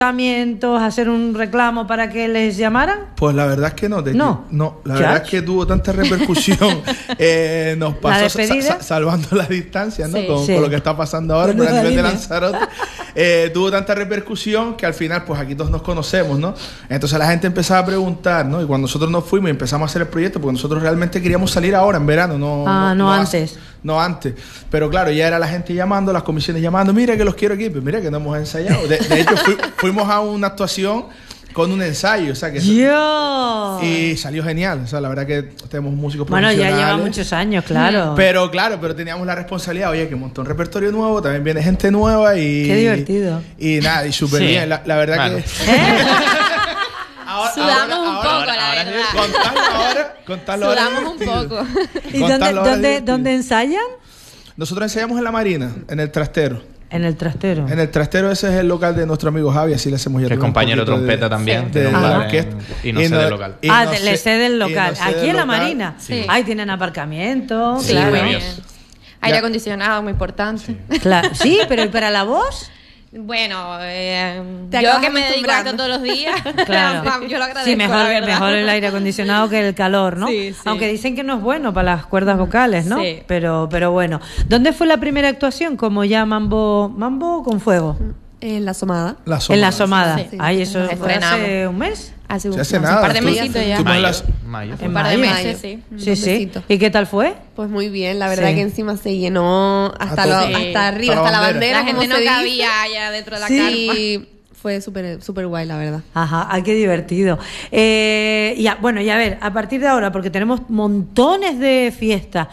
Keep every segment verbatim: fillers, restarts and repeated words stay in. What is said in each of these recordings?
hacer un reclamo para que les llamaran? Pues la verdad es que no. De no. Que, no, la verdad es que tuvo tanta repercusión. eh, nos pasó sa sa salvando la distancia, ¿no? Sí, con, sí. con lo que está pasando ahora por el nivel de Lanzarote. Eh, tuvo tanta repercusión que al final, pues aquí todos nos conocemos, ¿no? Entonces la gente empezaba a preguntar, ¿no? Y cuando nosotros nos fuimos y empezamos a hacer el proyecto, porque nosotros realmente queríamos salir ahora, en verano, no, ah, no, no antes. No antes. Pero claro, ya era la gente llamando, las comisiones llamando, mira que los quiero aquí, pues mira que no hemos ensayado. De, de hecho, fui, fuimos a una actuación con un ensayo, o sea que yo. y salió genial, o sea, la verdad que tenemos músicos bueno, profesionales. ya lleva muchos años, claro. Pero claro, pero teníamos la responsabilidad, oye, que montó un repertorio nuevo, también viene gente nueva y qué divertido. Y, y nada, y súper sí. bien, la, la verdad bueno. que ¿Eh? ahora, Sudamos ahora, un poco, ahora, la ahora, verdad. Contarlo ahora, contarlo Sudamos ahora un poco. ¿Y dónde, dónde, dónde ensayan? Nosotros ensayamos en la Marina, en el Trastero. En el Trastero. En el Trastero, ese es el local de nuestro amigo Javi, así le hacemos ya. Que es compañero trompeta de, también. De, de, de la orquesta. Y no sé del local. Ah, no le sé del local. No Aquí en la local. Marina. Sí. Ahí tienen aparcamiento. Sí, claro. muy bien. Aire acondicionado, muy importante. Sí, claro. Sí, pero ¿y para la voz? Bueno, eh, yo que me dedico a esto todos los días, claro. yo lo agradezco. Sí, mejor, mejor el aire acondicionado que el calor, ¿no? Sí, sí. Aunque dicen que no es bueno para las cuerdas vocales, ¿no? Sí. Pero, pero bueno. ¿Dónde fue la primera actuación? Como ya Mambo, Mambo con fuego. En La Somada. La Somada. En La Somada. Sí. Ay, eso Nos fue hace estrenamos. un mes. Hace un, Se hace no, nada. un par de Tú- mesitos ya. tú- Mayo. las- Mayo. Un par de Mayo. meses, sí. Sí, sí. besito. ¿Y qué tal fue? Pues muy bien, la verdad Sí. que encima se llenó hasta, A lo, tope. hasta arriba, Hasta hasta la la bandera. bandera. La gente como no se dice. cabía allá dentro de la Sí, carpa. fue súper súper guay, la verdad. Ajá, ay, qué divertido. Eh, ya, bueno, y a ver, a partir de ahora, porque tenemos montones de fiestas,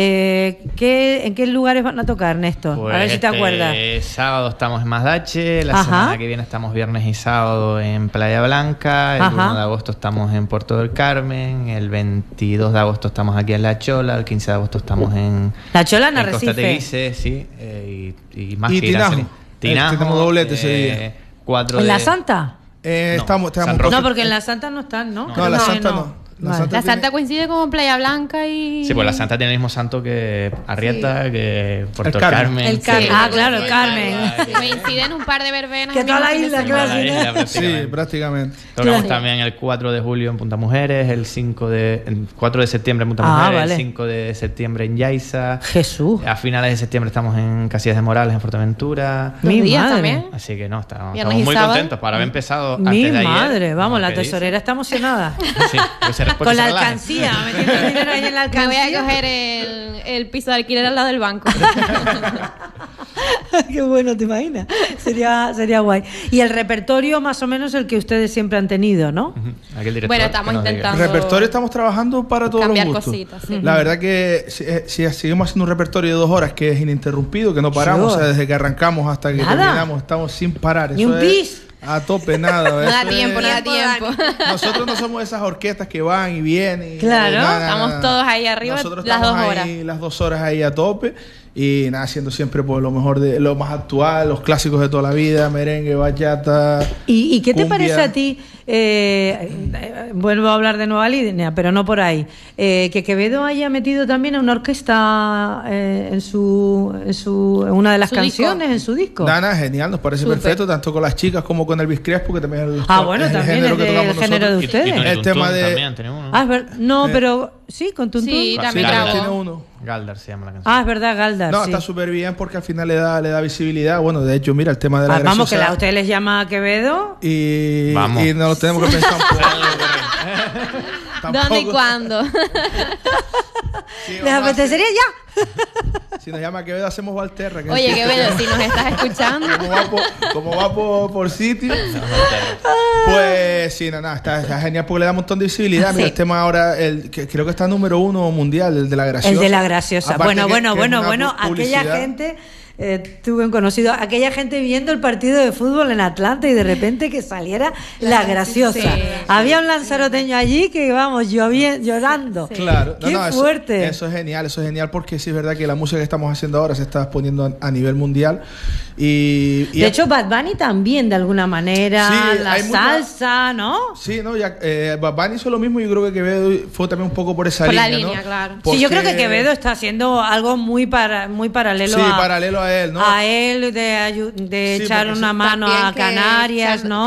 eh, ¿qué, ¿en qué lugares van a tocar, Néstor? Pues a ver si te este acuerdas. sábado estamos en Mazdache, la Ajá. semana que viene estamos viernes y sábado en Playa Blanca, el Ajá. uno de agosto estamos en Puerto del Carmen, el veintidós de agosto estamos aquí en La Chola, el quince de agosto estamos en La Chola en en Costa Arrecife. Teguise, sí, eh, y, y más Y que ir a Tinajo. hacer- Tinajo, Eh, tenemos doblete ese eh, día. cuatro ¿En de- la Santa? Eh, No, estamos, San estamos Roque. No, porque en la Santa no están, ¿no? No, Creo la que Santa no. La Vale. Santa La tiene- Santa coincide con Playa Blanca y... Sí, pues la Santa tiene el mismo santo que Arrieta, Sí. que Puerto El Carmen. Carmen. El sí. Carmen. Ah, claro, el Carmen. Coinciden un par de verbenas. Que el toda mismo la fin de isla, semana. claro. La isla, Sí, prácticamente. prácticamente. Tocamos Claro. también el cuatro de julio en Punta Mujeres, el cinco de, el cuatro de septiembre en Punta Ah, Mujeres, vale. el cinco de septiembre en Yaiza. Jesús. A finales de septiembre estamos en Casillas de Morales, en Fuerteventura. Dos Mi días madre. también. Así que no, estamos, Viernes estamos y muy sábado. contentos por haber empezado antes Mi de ayer. madre, vamos, como la que dice. tesorera está emocionada. Sí, pues se responde Con la esa relaja. alcancía, metiendo el dinero ahí en la Me voy alcancía. a coger el, el piso de alquiler al lado del banco. Qué bueno, ¿te imaginas? Sería, sería guay. Y el repertorio más o menos el que ustedes siempre han tenido, ¿no? Ujú. Aquel director Bueno, que estamos nos diga. intentando- Repertorio estamos trabajando para todos Cambiar los gustos. cositas, sí. La verdad que si, eh, si seguimos haciendo un repertorio de dos horas que es ininterrumpido, que no paramos, Sure. o sea, desde que arrancamos hasta que Nada. terminamos, estamos sin parar. Ni Eso un es pis. A tope, nada. No da eso tiempo, es- no da tiempo. Nosotros no somos esas orquestas que van y vienen. y- Claro. nada, nada, Estamos nada. todos ahí arriba Nosotros las estamos dos ahí horas. las dos horas ahí a tope y nada, haciendo siempre pues, lo mejor de lo más actual, los clásicos de toda la vida, merengue, bachata. ¿Y, y qué te cumbia. parece a ti? Eh, eh, vuelvo a hablar de Nueva Línea, pero no por ahí. Eh, que Quevedo haya metido también a una orquesta eh, en su, en su en una de las Su canciones, disco. en su disco. Nada, genial, nos parece Súper. perfecto, tanto con las chicas como con Elvis Crespo, que también es el, Ah, bueno, es el también género es que del tocamos género de nosotros. ustedes. Y, y Tony El tema Tuntún de- también tenemos uno. Ah, es ver- no, Eh. pero sí, con Tuntún. Sí, Ah, también sí, grabó. Tiene uno. Galdar se llama la canción. Ah, es verdad, Galdar. No, sí. está súper bien porque al final le da, le da visibilidad. Bueno, de hecho, mira, el tema de la Ah, vamos, que graciosa la- a ustedes les llama a Quevedo. y, Vamos. y nos lo tenemos que pensar un poco. ¿Dónde y Tampoco- cuándo? Sí, ¿Les vamos a hacer- apetecería ya? Si nos llama Quevedo, hacemos Valterra. que Oye, es- Quevedo, si nos estás escuchando. Como va por, como va por, por sitio, pues sí, nada, está, está genial porque le da un montón de visibilidad. Mira, Sí. el tema ahora, el, que creo que está número uno mundial, el de la graciosa. El de la graciosa. Aparte Bueno, que- bueno, que es bueno, una bueno. pu- Aquella publicidad. gente, eh, tuve un conocido, aquella gente viendo el partido de fútbol en Atlanta y de repente que saliera la graciosa. sí. Había un lanzaroteño allí que, vamos, llovi- llorando. Claro, no, Qué no, eso- fuerte. Eso, es genial, eso es genial porque sí es verdad que la música que estamos haciendo ahora se está exponiendo a, a nivel mundial. Y, y De hecho, Bad Bunny también, de alguna manera, Sí, la hay mucha- salsa, ¿no? sí, no, ya, eh, Bad Bunny hizo lo mismo y yo creo que Quevedo fue también un poco por esa Por la línea, línea, ¿no? claro. Sí, yo creo que Porque- Quevedo está haciendo algo muy para, muy paralelo Sí, a, paralelo a a él, ¿no? A él de, de sí, echar una mano a Canarias, ¿no?